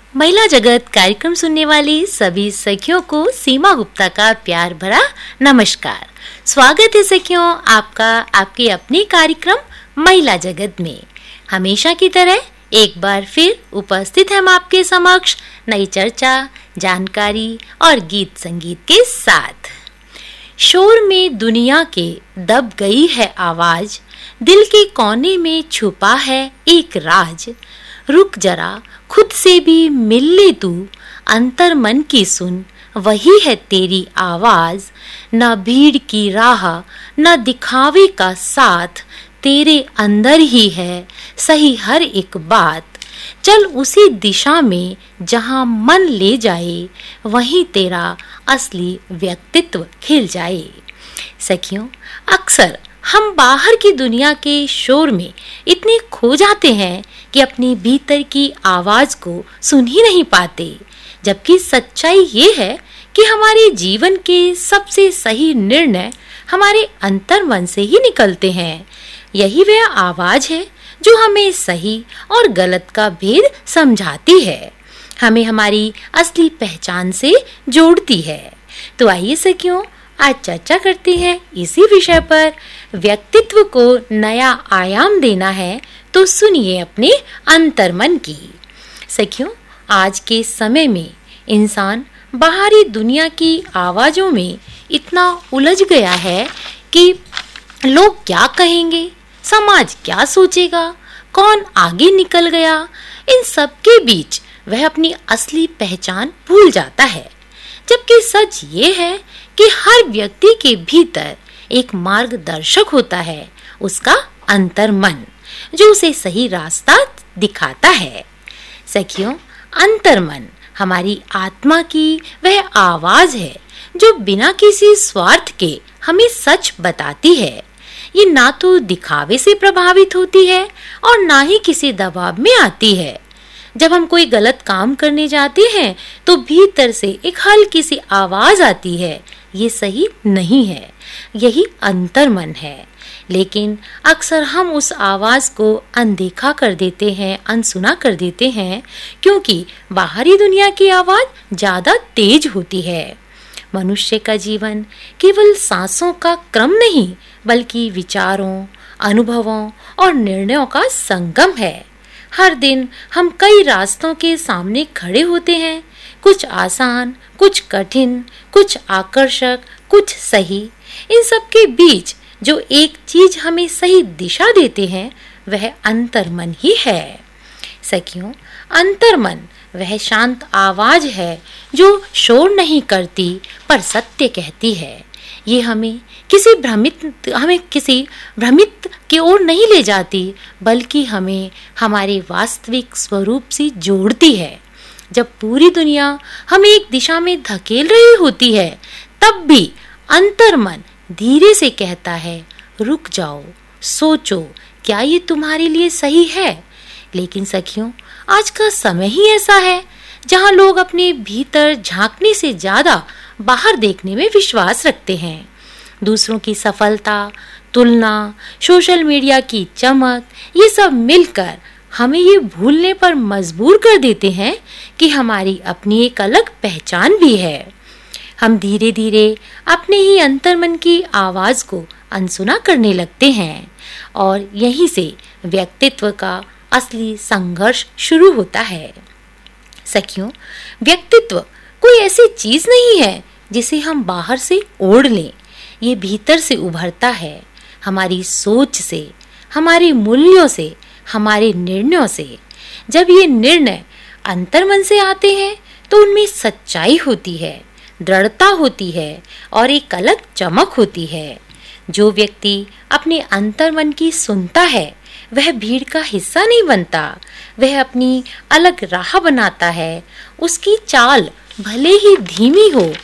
महिला जगत कार्यक्रम सुनने वाली सभी सखियों को सीमा गुप्ता का प्यार भरा नमस्कार। स्वागत है सखियों आपका आपके अपने कार्यक्रम महिला जगत में। हमेशा की तरह एक बार फिर उपस्थित हम आपके समक्ष नई चर्चा, जानकारी और गीत संगीत के साथ। शोर में दुनिया के दब गई है आवाज, दिल के कोने में छुपा है एक राज। रुक जरा खुद से भी मिल ले तू, अंतर मन की सुन वही है तेरी आवाज। न भीड़ की राह न दिखावे का साथ, तेरे अंदर ही है सही हर एक बात। चल उसी दिशा में जहां मन ले जाए, वहीं तेरा असली व्यक्तित्व खिल जाए। सखियों, अक्सर हम बाहर की दुनिया के शोर में इतने खो जाते हैं कि अपने भीतर की आवाज को सुन ही नहीं पाते, जबकि सच्चाई ये है कि हमारे जीवन के सबसे सही निर्णय हमारे अंतर मन से ही निकलते हैं। यही वह आवाज है जो हमें सही और गलत का भेद समझाती है, हमें हमारी असली पहचान से जोड़ती है। तो आइए सखियों, आज चर्चा करते हैं इसी विषय पर। व्यक्तित्व को नया आयाम देना है तो सुनिए अपने अंतर्मन की। सखियों, आज के समय में इंसान बाहरी दुनिया की आवाजों में इतना उलझ गया है कि लोग क्या कहेंगे, समाज क्या सोचेगा, कौन आगे निकल गया, इन सब के बीच वह अपनी असली पहचान भूल जाता है। जबकि सच ये है कि हर व्यक्ति के भीतर एक मार्गदर्शक होता है, उसका अंतर्मन, जो उसे सही रास्ता दिखाता है। सखियों, अंतर्मन हमारी आत्मा की वह आवाज है जो बिना किसी स्वार्थ के हमें सच बताती है। ये ना तो दिखावे से प्रभावित होती है और ना ही किसी दबाव में आती है। जब हम कोई गलत काम करने जाते हैं तो भीतर से एक हल्की सी आवाज आती है, ये सही नहीं है। यही अंतर्मन है। लेकिन अक्सर हम उस आवाज को अनदेखा कर देते हैं, अनसुना कर देते हैं, क्योंकि बाहरी दुनिया की आवाज ज्यादा तेज होती है। मनुष्य का जीवन केवल सांसों का क्रम नहीं, बल्कि विचारों, अनुभवों और निर्णयों का संगम है। हर दिन हम कई रास्तों के सामने खड़े होते हैं, कुछ आसान, कुछ कठिन, कुछ आकर्षक, कुछ सही। इन सब के बीच जो एक चीज हमें सही दिशा देते हैं, वह अंतर्मन ही है। सखियों, अंतर्मन वह शांत आवाज है जो शोर नहीं करती पर सत्य कहती है। ये हमें किसी भ्रमित की ओर नहीं ले जाती, बल्कि हमें हमारे वास्तविक स्वरूप से जोड़ती है। जब पूरी दुनिया हमें एक दिशा में धकेल रही होती है, तब भी अंतर्मन धीरे से कहता है, रुक जाओ, सोचो, क्या ये तुम्हारे लिए सही है। लेकिन सखियों, आज का समय ही ऐसा है जहां लोग अपने भीतर झांकने से ज्यादा बाहर देखने में विश्वास रखते हैं। दूसरों की सफलता, तुलना, सोशल मीडिया की चमक, ये सब मिलकर हमें ये भूलने पर मजबूर कर देते हैं कि हमारी अपनी एक अलग पहचान भी है। हम धीरे धीरे अपने ही अंतर्मन की आवाज को अनसुना करने लगते हैं और यहीं से व्यक्तित्व का असली संघर्ष शुरू होता है। सखियों, व्यक्तित्व कोई ऐसी चीज नहीं है जिसे हम बाहर से ओढ़ लें। ये भीतर से उभरता है, हमारी सोच से, हमारे मूल्यों से, हमारे निर्णयों से। जब ये निर्णय अंतर्मन से आते हैं तो उनमें सच्चाई होती है, दृढ़ता होती है और एक अलग चमक होती है। जो व्यक्ति अपने अंतर्मन की सुनता है, वह भीड़ का हिस्सा नहीं बनता, वह अपनी अलग राह बनाता है। उसकी चाल भले ही धीमी हो,